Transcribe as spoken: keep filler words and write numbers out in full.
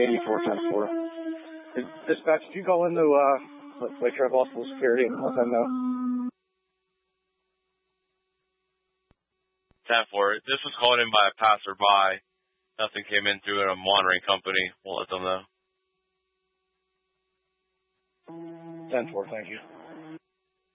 eighty-four ten four. Dispatch, if you go into, uh, Lake Trail Hospital Security and let them know. ten four, this was called in by a passerby. Nothing came in through a monitoring company. We'll let them know. ten four, thank you.